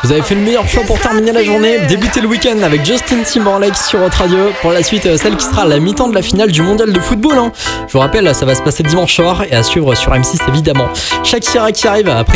Vous avez fait le meilleur choix pour terminer la journée. Débutez le week-end avec Justin Timberlake sur Hot Radio. Pour la suite, celle qui sera à la mi-temps de la finale du mondial de football. Je vous rappelle, ça va se passer dimanche soir et à suivre sur M6 évidemment. Shakira qui arrive après